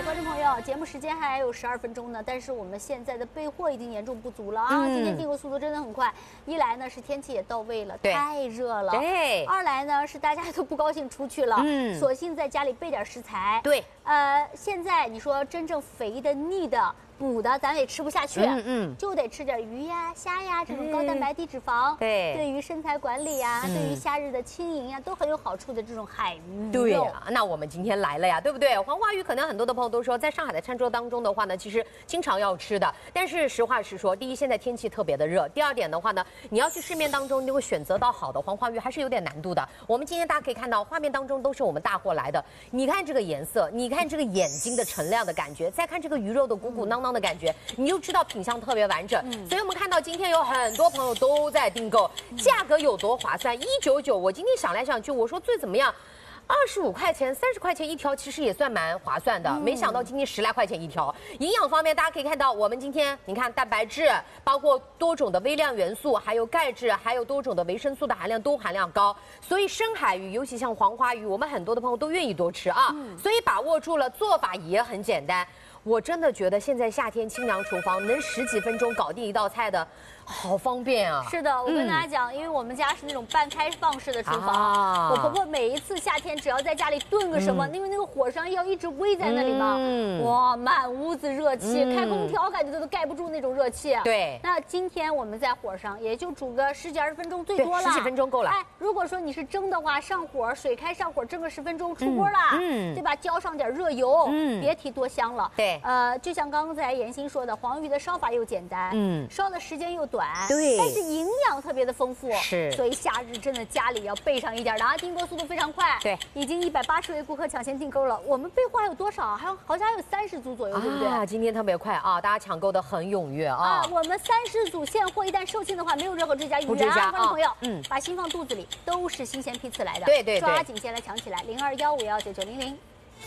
观众朋友，节目时间还有12分钟呢，但是我们现在的备货已经严重不足了啊！今天订购速度真的很快，一来呢是天气也到位了，太热了；二来呢是大家都不高兴出去了，索性在家里备点食材。 对， 现在你说真正肥的、腻的。 补的咱也吃不下去，就得吃点鱼呀、虾呀这种高蛋白低脂肪，对于身材管理呀，对于夏日的轻盈呀，都很有好处的这种海鱼肉。 对呀，那我们今天来了呀，对不对？黄花鱼可能很多的朋友都说，在上海的餐桌当中的话呢，其实经常要吃的。但是实话实说，第一，现在天气特别的热；第二点的话呢，你要去市面当中你会选择到好的黄花鱼，还是有点难度的。我们今天大家可以看到，画面当中都是我们大货来的。你看这个颜色，你看这个眼睛的澄亮的感觉，再看这个鱼肉的鼓鼓囊囊的感觉，你就知道品相特别完整。所以我们看到今天有很多朋友都在订购，价格有多划算？199，我今天想来想去，我说最怎么样？25块钱、30块钱一条，其实也算蛮划算的。没想到今天10来块钱一条。营养方面，大家可以看到，我们今天你看蛋白质，包括多种的微量元素，还有钙质，还有多种的维生素的含量都含量高。所以深海鱼，尤其像黄花鱼，我们很多的朋友都愿意多吃啊。所以把握住了，做法也很简单。我真的觉得现在夏天清凉厨房能10几分钟搞定一道菜的，好方便啊！ 是的，我跟大家讲，因为我们家是那种半开放式的厨房，我婆婆每一次夏天只要在家里炖个什么，因为那个火上要一直煨在那里嘛，哇，满屋子热气，开空调感觉都盖不住那种热气。 对， 那今天我们在火上也就煮个10几20分钟最多了 ，10几分钟够了。 哎，如果说你是蒸的话，上火水开上火蒸个10分钟出锅了，对吧？浇上点热油，别提多香了。 对。 就像刚才妍心说的，黄鱼的烧法又简单，烧的时间又短， 对， 但是营养特别的丰富， 是， 所以夏日真的家里要备上一点的啊！订购速度非常快， 对， 已经180位顾客抢先订购了。我们备货还有多少？好像还有30组左右，对不对？ 啊，今天特别快啊，大家抢购的很踊跃啊！ 我们30组现货一旦售罄的话，没有任何追加预约啊，观众朋友，把心放肚子里，都是新鲜批次来的， 对， 抓紧先来抢起来，0215519900。